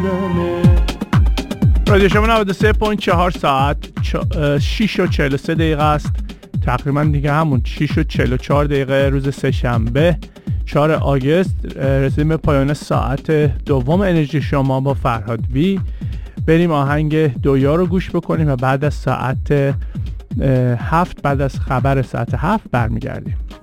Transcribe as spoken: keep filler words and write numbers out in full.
رادیو شما نود و سه و چهار ساعت شش و چهل و سه دقیقه است. تقریبا دیگه همون شش و چهل و چهار دقیقه روز سه شنبه چهارم آگوست رسیدیم به پایان ساعت دوم انرژی شما با فرهاد بی. بریم آهنگ دویا رو گوش بکنیم و بعد از ساعت هفت بعد از خبر ساعت هفت برمیگردیم.